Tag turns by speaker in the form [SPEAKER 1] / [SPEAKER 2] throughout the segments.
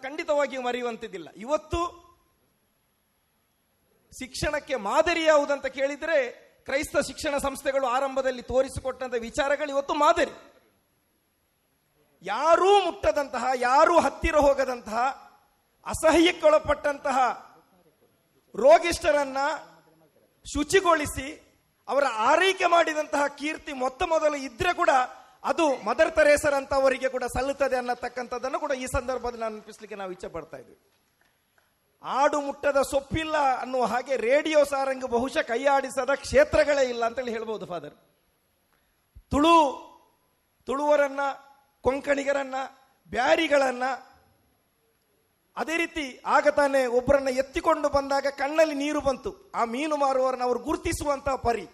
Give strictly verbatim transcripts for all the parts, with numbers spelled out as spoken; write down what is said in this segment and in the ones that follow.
[SPEAKER 1] ಖಂಡಿತವಾಗಿಯೂ ಮರೆಯುವಂಥದ್ದಿಲ್ಲ. ಇವತ್ತು ಶಿಕ್ಷಣಕ್ಕೆ ಮಾದರಿ ಯಾವುದಂತ ಕೇಳಿದರೆ ಕ್ರೈಸ್ತ ಶಿಕ್ಷಣ ಸಂಸ್ಥೆಗಳು ಆರಂಭದಲ್ಲಿ ತೋರಿಸಿಕೊಟ್ಟಂತಹ ವಿಚಾರಗಳು ಇವತ್ತು ಮಾದರಿ. ಯಾರೂ ಮುಟ್ಟದಂತಹ, ಯಾರೂ ಹತ್ತಿರ ಹೋಗದಂತಹ, ಅಸಹ್ಯಕ್ಕೊಳಪಟ್ಟಂತಹ ರೋಗಿಷ್ಠರನ್ನ ಶುಚಿಗೊಳಿಸಿ ಅವರ ಆರೈಕೆ ಮಾಡಿದಂತಹ ಕೀರ್ತಿ ಮೊತ್ತ ಮೊದಲು ಇದ್ರೆ ಕೂಡ ಅದು ಮದರ್ ತೆರೇಸರ್ ಅಂತವರಿಗೆ ಕೂಡ ಸಲ್ಲುತ್ತದೆ ಅನ್ನತಕ್ಕಂಥದ್ದನ್ನು ಕೂಡ ಈ ಸಂದರ್ಭದಲ್ಲಿ ನಾನು ನೆನಪಿಸಲಿಕ್ಕೆ ನಾವು ಇಚ್ಛೆ ಪಡ್ತಾ ಇದ್ವಿ. ಆಡು ಮುಟ್ಟದ ಸೊಪ್ಪಿಲ್ಲ ಅನ್ನುವ ಹಾಗೆ ರೇಡಿಯೋ ಸಾರಂಗ್ ಬಹುಶಃ ಕೈಯಾಡಿಸದ ಕ್ಷೇತ್ರಗಳೇ ಇಲ್ಲ ಅಂತೇಳಿ ಹೇಳ್ಬೋದು ಫಾದರ್. ತುಳು ತುಳುವರನ್ನ, ಕೊಂಕಣಿಗರನ್ನ, ಬ್ಯಾರಿಗಳನ್ನ, ಅದೇ ರೀತಿ ಆಗ ತಾನೇ ಒಬ್ಬರನ್ನ ಎತ್ತಿಕೊಂಡು ಬಂದಾಗ ಕಣ್ಣಲ್ಲಿ ನೀರು ಬಂತು. ಆ ಮೀನು ಮಾರುವವರನ್ನ ಅವರು ಗುರುತಿಸುವಂತಹ ಪರಿ,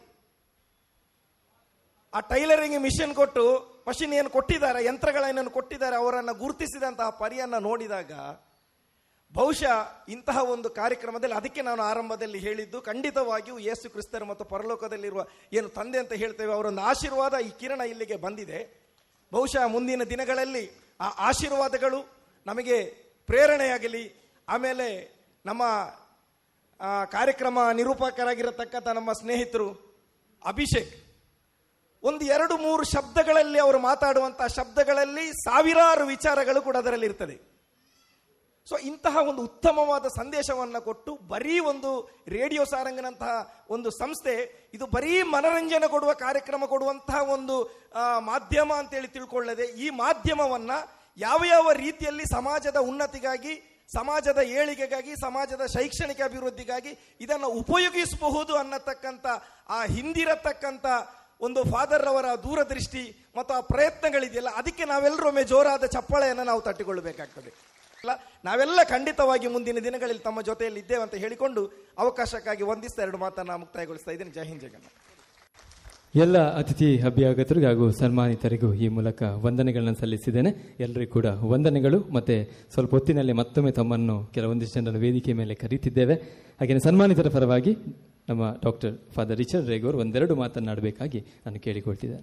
[SPEAKER 1] ಆ ಟೈಲರಿಂಗ್ ಮಿಷನ್ ಕೊಟ್ಟು ಮಷಿನ್ ಏನು ಕೊಟ್ಟಿದ್ದಾರೆ, ಯಂತ್ರಗಳೇನನ್ನು ಕೊಟ್ಟಿದ್ದಾರೆ, ಅವರನ್ನು ಗುರುತಿಸಿದಂತಹ ಪರಿಯನ್ನ ನೋಡಿದಾಗ ಬಹುಶಃ ಇಂತಹ ಒಂದು ಕಾರ್ಯಕ್ರಮದಲ್ಲಿ, ಅದಕ್ಕೆ ನಾನು ಆರಂಭದಲ್ಲಿ ಹೇಳಿದ್ದು, ಖಂಡಿತವಾಗಿಯೂ ಯೇಸು ಕ್ರಿಸ್ತರು ಮತ್ತು ಪರಲೋಕದಲ್ಲಿರುವ ಏನು ತಂದೆ ಅಂತ ಹೇಳ್ತೇವೆ ಅವರೊಂದು ಆಶೀರ್ವಾದ ಈ ಕಿರಣ ಇಲ್ಲಿಗೆ ಬಂದಿದೆ. ಬಹುಶಃ ಮುಂದಿನ ದಿನಗಳಲ್ಲಿ ಆ ಆಶೀರ್ವಾದಗಳು ನಮಗೆ ಪ್ರೇರಣೆಯಾಗಲಿ. ಆಮೇಲೆ ನಮ್ಮ ಕಾರ್ಯಕ್ರಮ ನಿರೂಪಕರಾಗಿರತಕ್ಕಂಥ ನಮ್ಮ ಸ್ನೇಹಿತರು ಅಭಿಷೇಕ್ ಒಂದು ಎರಡು ಮೂರು ಶಬ್ದಗಳಲ್ಲಿ ಅವರು ಮಾತಾಡುವಂತಹ ಶಬ್ದಗಳಲ್ಲಿ ಸಾವಿರಾರು ವಿಚಾರಗಳು ಕೂಡ ಅದರಲ್ಲಿ ಇರ್ತದೆ. ಸೊ ಇಂತಹ ಒಂದು ಉತ್ತಮವಾದ ಸಂದೇಶವನ್ನು ಕೊಟ್ಟು, ಬರೀ ಒಂದು ರೇಡಿಯೋ ಸಾರಂಗನಂತಹ ಒಂದು ಸಂಸ್ಥೆ ಇದು ಬರೀ ಮನರಂಜನೆ ಕೊಡುವ ಕಾರ್ಯಕ್ರಮ ಕೊಡುವಂತಹ ಒಂದು ಮಾಧ್ಯಮ ಅಂತೇಳಿ ತಿಳ್ಕೊಳ್ಳದೆ, ಈ ಮಾಧ್ಯಮವನ್ನ ಯಾವ ಯಾವ ರೀತಿಯಲ್ಲಿ ಸಮಾಜದ ಉನ್ನತಿಗಾಗಿ, ಸಮಾಜದ ಏಳಿಗೆಗಾಗಿ, ಸಮಾಜದ ಶೈಕ್ಷಣಿಕ ಅಭಿವೃದ್ಧಿಗಾಗಿ ಇದನ್ನು ಉಪಯೋಗಿಸಬಹುದು ಅನ್ನತಕ್ಕಂಥ ಆ ಹಿಂದಿರತಕ್ಕಂಥ ಒಂದು ಫಾದರ್ ಅವರ ದೂರದೃಷ್ಟಿ ಮತ್ತು ಆ ಪ್ರಯತ್ನಗಳಿದೆಯಲ್ಲ, ಅದಕ್ಕೆ ನಾವೆಲ್ಲರೊಮ್ಮೆ ಜೋರಾದ ಚಪ್ಪಾಳೆಯನ್ನು ನಾವು ತಟ್ಟಿಕೊಳ್ಳಬೇಕಾಗ್ತದೆ. ನಾವೆಲ್ಲ ಖಂಡಿತವಾಗಿ ಮುಂದಿನ ದಿನಗಳಲ್ಲಿ ತಮ್ಮ ಜೊತೆಯಲ್ಲಿ ಇದ್ದೇವೆ ಅಂತ ಹೇಳಿಕೊಂಡು ಅವಕಾಶಕ್ಕಾಗಿ ವಂದಿಸ್ತಾ ಎರಡು ಮಾತನ್ನ ಮುಕ್ತಾಯಗೊಳಿಸ್ತಾ ಇದ್ದೇನೆ. ಜೈ ಹಿಂದ್, ಜೈ ಕನ್ನಡ.
[SPEAKER 2] ಎಲ್ಲ ಅತಿಥಿ ಅಭ್ಯಾಗತರಿಗೂ ಹಾಗೂ ಸನ್ಮಾನಿತರಿಗೂ ಈ ಮೂಲಕ ವಂದನೆಗಳನ್ನು ಸಲ್ಲಿಸಿದ್ದೇನೆ. ಎಲ್ಲರಿಗೂ ಕೂಡ ವಂದನೆಗಳು. ಮತ್ತೆ ಸ್ವಲ್ಪ ಹೊತ್ತಿನಲ್ಲಿ ಮತ್ತೊಮ್ಮೆ ತಮ್ಮನ್ನು ಕೆಲವೊಂದಿಷ್ಟು ಜನರ ವೇದಿಕೆ ಮೇಲೆ ಕರೀತಿದ್ದೇವೆ. ಹಾಗೆಯೇ ಸನ್ಮಾನಿತರ ಪರವಾಗಿ ನಮ್ಮ ಡಾಕ್ಟರ್ ಫಾದರ್ ರಿಚರ್ಡ್ ರೇಗೋರ್ ಒಂದೆರಡು ಮಾತನಾಡಬೇಕಾಗಿ ನಾನು ಕೇಳಿಕೊಳ್ತಿದ್ದೇನೆ.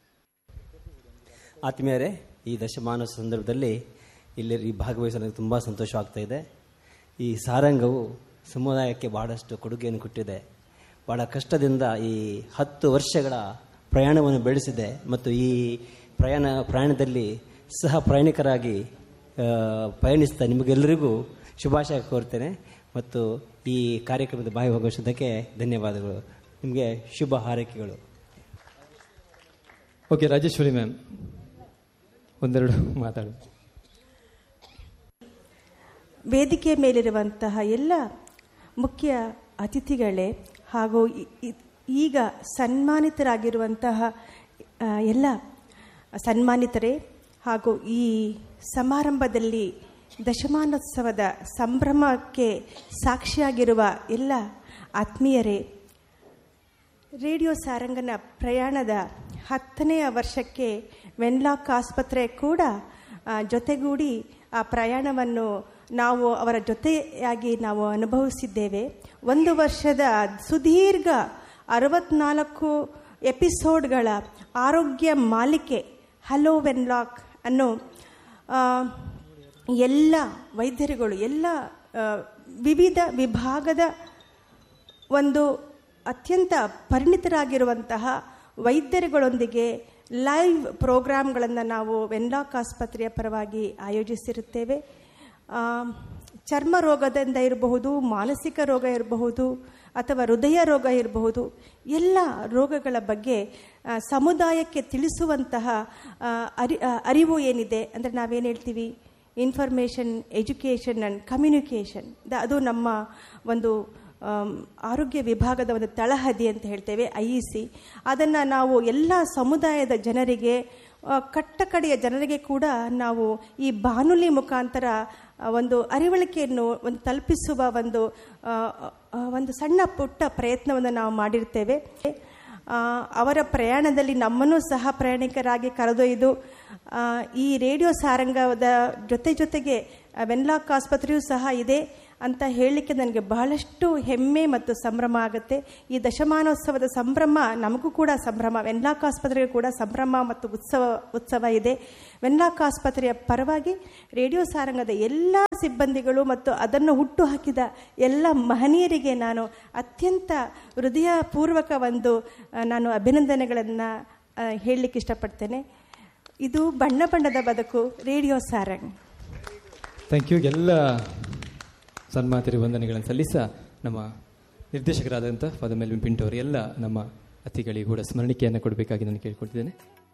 [SPEAKER 3] ಆತ್ಮೀಯರೇ, ಈ ದಶಮಾನ ಸಂದರ್ಭದಲ್ಲಿ ಇಲ್ಲಿ ಭಾಗವಹಿಸಲು ತುಂಬ ಸಂತೋಷವಾಗ್ತಾ ಇದೆ. ಈ ಸಾರಂಗವು ಸಮುದಾಯಕ್ಕೆ ಬಹಳಷ್ಟು ಕೊಡುಗೆಯನ್ನು ಕೊಟ್ಟಿದೆ. ಬಹಳ ಕಷ್ಟದಿಂದ ಈ ಹತ್ತು ವರ್ಷಗಳ ಪ್ರಯಾಣವನ್ನು ಬೆಳೆಸಿದೆ ಮತ್ತು ಈ ಪ್ರಯಾಣ ಪ್ರಯಾಣದಲ್ಲಿ ಸಹ ಪ್ರಯಾಣಿಕರಾಗಿ ಪಯಣಿಸ್ತಾ ನಿಮಗೆಲ್ಲರಿಗೂ ಶುಭಾಶಯ ಕೋರ್ತೇನೆ ಮತ್ತು ಈ ಕಾರ್ಯಕ್ರಮದ ಭಾಗವಹಿಸೋದಕ್ಕೆ ಧನ್ಯವಾದಗಳು. ನಿಮಗೆ ಶುಭ ಹಾರೈಕೆಗಳು.
[SPEAKER 2] ಓಕೆ, ರಾಜೇಶ್ವರಿ ಮ್ಯಾಮ್ ಒಂದೆರಡು ಮಾತಾಡು.
[SPEAKER 4] ವೇದಿಕೆ ಮೇಲಿರುವಂತಹ ಎಲ್ಲ ಮುಖ್ಯ ಅತಿಥಿಗಳೇ ಹಾಗೂ ಈಗ ಸನ್ಮಾನಿತರಾಗಿರುವಂತಹ ಎಲ್ಲ ಸನ್ಮಾನಿತರೇ ಹಾಗೂ ಈ ಸಮಾರಂಭದಲ್ಲಿ ದಶಮಾನೋತ್ಸವದ ಸಂಭ್ರಮಕ್ಕೆ ಸಾಕ್ಷಿಯಾಗಿರುವ ಎಲ್ಲ ಆತ್ಮೀಯರೇ, ರೇಡಿಯೋ ಸಾರಂಗನ ಪ್ರಯಾಣದ ಹತ್ತನೆಯ ವರ್ಷಕ್ಕೆ ವೆನ್ಲಾಕ್ ಆಸ್ಪತ್ರೆ ಕೂಡ ಜೊತೆಗೂಡಿ ಆ ಪ್ರಯಾಣವನ್ನು ನಾವು ಅವರ ಜೊತೆಯಾಗಿ ನಾವು ಅನುಭವಿಸಿದ್ದೇವೆ. ಒಂದು ವರ್ಷದ ಸುದೀರ್ಘ ಅರವತ್ನಾಲ್ಕು ಎಪಿಸೋಡ್ಗಳ ಆರೋಗ್ಯ ಮಾಲಿಕೆ ಹಲೋ ವೆನ್ಲಾಕ್ ಅನ್ನು ಎಲ್ಲ ವೈದ್ಯರುಗಳು, ಎಲ್ಲ ವಿವಿಧ ವಿಭಾಗದ ಒಂದು ಅತ್ಯಂತ ಪರಿಣಿತರಾಗಿರುವಂತಹ ವೈದ್ಯರುಗಳೊಂದಿಗೆ ಲೈವ್ ಪ್ರೋಗ್ರಾಮ್ಗಳನ್ನು ನಾವು ವೆನ್ಲಾಕ್ ಆಸ್ಪತ್ರೆಯ ಪರವಾಗಿ ಆಯೋಜಿಸಿರುತ್ತೇವೆ. ಚರ್ಮ ರೋಗದಿಂದ ಇರಬಹುದು, ಮಾನಸಿಕ ರೋಗ ಇರಬಹುದು, ಅಥವಾ ಹೃದಯ ರೋಗ ಇರಬಹುದು, ಎಲ್ಲ ರೋಗಗಳ ಬಗ್ಗೆ ಸಮುದಾಯಕ್ಕೆ ತಿಳಿಸುವಂತಹ ಅರಿ ಅರಿವು ಏನಿದೆ ಅಂದರೆ ನಾವೇನು ಹೇಳ್ತೀವಿ, ಇನ್ಫಾರ್ಮೇಷನ್, ಎಜುಕೇಷನ್ ಆ್ಯಂಡ್ ಕಮ್ಯುನಿಕೇಷನ್, ಅದು ನಮ್ಮ ಒಂದು ಆರೋಗ್ಯ ವಿಭಾಗದ ಒಂದು ತಳಹದಿ ಅಂತ ಹೇಳ್ತೇವೆ, ಐ ಇ ಸಿ. ಅದನ್ನು ನಾವು ಎಲ್ಲ ಸಮುದಾಯದ ಜನರಿಗೆ, ಕಟ್ಟಕಡೆಯ ಜನರಿಗೆ ಕೂಡ ನಾವು ಈ ಬಾನುಲಿ ಮುಖಾಂತರ ಒಂದು ಅರಿವಳಿಕೆಯನ್ನು ಒಂದು ತಲುಪಿಸುವ ಒಂದು ಒಂದು ಸಣ್ಣ ಪುಟ್ಟ ಪ್ರಯತ್ನವನ್ನು ನಾವು ಮಾಡಿರ್ತೇವೆ. ಅವರ ಪ್ರಯಾಣದಲ್ಲಿ ನಮ್ಮನ್ನು ಸಹ ಪ್ರಯಾಣಿಕರಾಗಿ ಕರೆದೊಯ್ದು ಆ, ಈ ರೇಡಿಯೋ ಸಾರಂಗದ ಜೊತೆ ಜೊತೆಗೆ ವೆನ್ಲಾಕ್ ಆಸ್ಪತ್ರೆಯೂ ಸಹ ಇದೆ ಅಂತ ಹೇಳಲಿಕ್ಕೆ ನನಗೆ ಬಹಳಷ್ಟು ಹೆಮ್ಮೆ ಮತ್ತು ಸಂಭ್ರಮ ಆಗುತ್ತೆ. ಈ ದಶಮಾನೋತ್ಸವದ ಸಂಭ್ರಮ ನಮಗೂ ಕೂಡ ಸಂಭ್ರಮ, ವೆನ್ಲಾಕ್ ಆಸ್ಪತ್ರೆಗೆ ಕೂಡ ಸಂಭ್ರಮ ಮತ್ತು ಉತ್ಸವ ಉತ್ಸವ ಇದೆ. ವೆನ್ಲಾಕ್ ಆಸ್ಪತ್ರೆಯ ಪರವಾಗಿ ರೇಡಿಯೋ ಸಾರಂಗದ ಎಲ್ಲ ಸಿಬ್ಬಂದಿಗಳು ಮತ್ತು ಅದನ್ನು ಹುಟ್ಟು ಹಾಕಿದ ಎಲ್ಲ ಮಹನೀಯರಿಗೆ ನಾನು ಅತ್ಯಂತ ಹೃದಯಪೂರ್ವಕ ಒಂದು ನಾನು ಅಭಿನಂದನೆಗಳನ್ನು ಹೇಳಲಿಕ್ಕೆ ಇಷ್ಟಪಡ್ತೇನೆ. ಇದು ಬಣ್ಣ ಬಣ್ಣದ ಬದುಕು ರೇಡಿಯೋ ಸಾರಂಗ್.
[SPEAKER 2] Thank you. ಎಲ್ಲ ಸನ್ಮಾನಿತರಿಗೆ ವಂದನೆಗಳನ್ನು ಸಲ್ಲಿಸ ನಮ್ಮ ನಿರ್ದೇಶಕರಾದಂಥ ಫಾದರ್ ಮೆಲ್ವಿನ್ ಪಿಂಟೋ ಅವರು ಎಲ್ಲ ನಮ್ಮ ಅತಿಥಿಗಳಿಗೆ ಕೂಡ ಸ್ಮರಣಿಕೆಯನ್ನು ಕೊಡಬೇಕಾಗಿ ನಾನು ಕೇಳ್ಕೊಳ್ತಿದ್ದೇನೆ.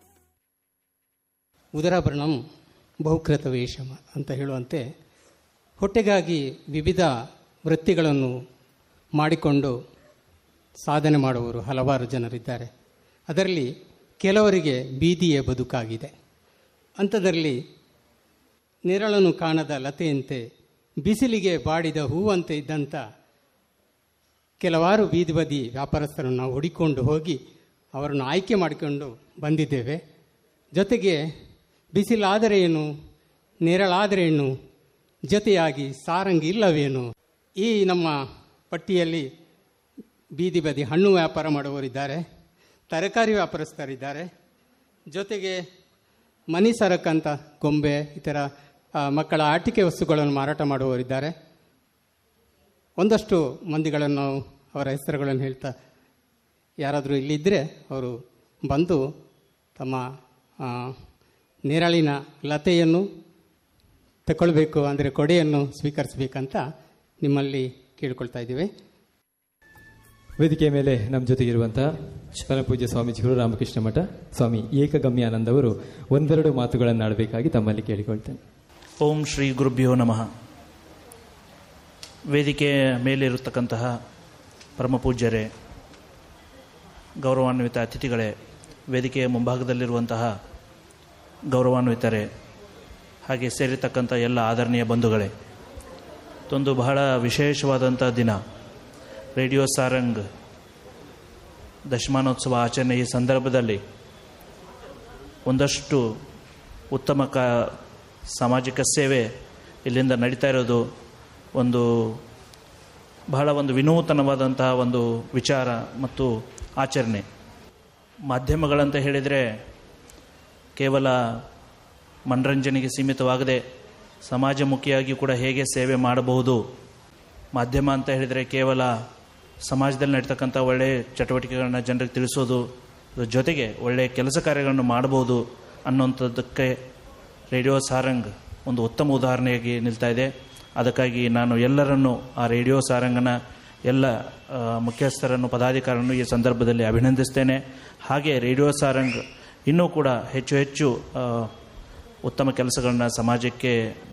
[SPEAKER 5] ಉದರಾಭರಣಂ ಬಹುಕೃತ ವೇಷಮ ಅಂತ ಹೇಳುವಂತೆ ಹೊಟ್ಟೆಗಾಗಿ ವಿವಿಧ ವೃತ್ತಿಗಳನ್ನು ಮಾಡಿಕೊಂಡು ಸಾಧನೆ ಮಾಡುವವರು ಹಲವಾರು ಜನರಿದ್ದಾರೆ. ಅದರಲ್ಲಿ ಕೆಲವರಿಗೆ ಬೀದಿಯೇ ಬದುಕಾಗಿದೆ. ಅಂಥದ್ರಲ್ಲಿ ನೆರಳನ್ನು ಕಾಣದ ಲತೆಯಂತೆ ಬಿಸಿಲಿಗೆ ಬಾಡಿದ ಹೂವಂತೆ ಇದ್ದಂಥ ಕೆಲವಾರು ಬೀದಿ ಬದಿ ವ್ಯಾಪಾರಸ್ಥರನ್ನು ನಾವು ಹುಡಿಕೊಂಡು ಹೋಗಿ ಅವರನ್ನು ಆಯ್ಕೆ ಮಾಡಿಕೊಂಡು ಬಂದಿದ್ದೇವೆ. ಜೊತೆಗೆ ಬಿಸಿಲಾದರೆ ಏನು, ನೆರಳಾದರೆ ಏನು, ಜೊತೆಯಾಗಿ ಸಾರಂಗಿ ಇಲ್ಲವೇನು. ಈ ನಮ್ಮ ಪಟ್ಟಿಯಲ್ಲಿ ಬೀದಿ ಬದಿ ಹಣ್ಣು ವ್ಯಾಪಾರ ಮಾಡುವವರಿದ್ದಾರೆ, ತರಕಾರಿ ವ್ಯಾಪಾರಸ್ಥರಿದ್ದಾರೆ, ಜೊತೆಗೆ ಮನಿ ಸರಕಂತ ಗೊಂಬೆ ಇತರ ಮಕ್ಕಳ ಆಟಿಕೆ ವಸ್ತುಗಳನ್ನು ಮಾರಾಟ ಮಾಡುವವರಿದ್ದಾರೆ. ಒಂದಷ್ಟು ಮಂದಿಗಳನ್ನು ನಾವು ಅವರ ಹೆಸರುಗಳನ್ನು ಹೇಳ್ತಾ, ಯಾರಾದರೂ ಇಲ್ಲಿದ್ದರೆ ಅವರು ಬಂದು ತಮ್ಮ ನೆರಳಿನ ಲತೆಯನ್ನು ತಗೊಳ್ಬೇಕು, ಅಂದರೆ ಕೊಡೆಯನ್ನು ಸ್ವೀಕರಿಸಬೇಕಂತ ನಿಮ್ಮಲ್ಲಿ ಕೇಳಿಕೊಳ್ತಾ ಇದ್ದೀವಿ.
[SPEAKER 2] ವೇದಿಕೆಯ ಮೇಲೆ ನಮ್ಮ ಜೊತೆಗಿರುವಂತಹ ಪರಮಪೂಜ್ಯ ಸ್ವಾಮೀಜಿಗಳು ರಾಮಕೃಷ್ಣ ಮಠ ಸ್ವಾಮಿ ಏಕಗಮ್ಯಾನಂದ ಅವರು ಒಂದೆರಡು ಮಾತುಗಳನ್ನು ಆಡಬೇಕಾಗಿ ತಮ್ಮಲ್ಲಿ ಕೇಳಿಕೊಳ್ತೇನೆ.
[SPEAKER 6] ಓಂ ಶ್ರೀ ಗುರುಭ್ಯೋ ನಮಃ. ವೇದಿಕೆಯ ಮೇಲಿರತಕ್ಕಂತಹ ಪರಮಪೂಜ್ಯರೇ, ಗೌರವಾನ್ವಿತ ಅತಿಥಿಗಳೇ, ವೇದಿಕೆಯ ಮುಂಭಾಗದಲ್ಲಿರುವಂತಹ ಗೌರವಾನ್ವಿತರೇ, ಹಾಗೆ ಸೇರಿರ್ತಕ್ಕಂಥ ಎಲ್ಲ ಆದರಣೀಯ ಬಂಧುಗಳೇ, ಇದೊಂದು ಬಹಳ ವಿಶೇಷವಾದಂಥ ದಿನ. ರೇಡಿಯೋ ಸಾರಂಗ್ ದಶಮಾನೋತ್ಸವ ಆಚರಣೆ ಈ ಸಂದರ್ಭದಲ್ಲಿ ಒಂದಷ್ಟು ಉತ್ತಮ ಕ ಸಾಮಾಜಿಕ ಸೇವೆ ಇಲ್ಲಿಂದ ನಡೀತಾ ಇರೋದು ಒಂದು ಬಹಳ ಒಂದು ವಿನೂತನವಾದಂತಹ ಒಂದು ವಿಚಾರ ಮತ್ತು ಆಚರಣೆ. ಮಾಧ್ಯಮಗಳಂತ ಹೇಳಿದರೆ ಕೇವಲ ಮನರಂಜನೆಗೆ ಸೀಮಿತವಾಗದೆ ಸಮಾಜಮುಖಿಯಾಗಿ ಕೂಡ ಹೇಗೆ ಸೇವೆ ಮಾಡಬಹುದು. ಮಾಧ್ಯಮ ಅಂತ ಹೇಳಿದರೆ ಕೇವಲ ಸಮಾಜದಲ್ಲಿ ನಡೀತಕ್ಕಂಥ ಒಳ್ಳೆಯ ಚಟುವಟಿಕೆಗಳನ್ನ ಜನರಿಗೆ ತಿಳಿಸೋದು, ಜೊತೆಗೆ ಒಳ್ಳೆಯ ಕೆಲಸ ಕಾರ್ಯಗಳನ್ನು ಮಾಡಬಹುದು ಅನ್ನೋಂಥದ್ದಕ್ಕೆ ರೇಡಿಯೋ ಸಾರಂಗ್ ಒಂದು ಉತ್ತಮ ಉದಾಹರಣೆಯಾಗಿ ನಿಲ್ತಾ ಇದೆ. ಅದಕ್ಕಾಗಿ ನಾನು ಎಲ್ಲರನ್ನೂ ಆ ರೇಡಿಯೋ ಸಾರಂಗನ ಎಲ್ಲ ಮುಖ್ಯಸ್ಥರನ್ನು ಪದಾಧಿಕಾರನ್ನು ಈ ಸಂದರ್ಭದಲ್ಲಿ ಅಭಿನಂದಿಸ್ತೇನೆ. ಹಾಗೆ ರೇಡಿಯೋ ಸಾರಂಗ್ ಇನ್ನೂ ಕೂಡ ಹೆಚ್ಚು ಹೆಚ್ಚು ಉತ್ತಮ ಕೆಲಸಗಳನ್ನ ಸಮಾಜಕ್ಕೆ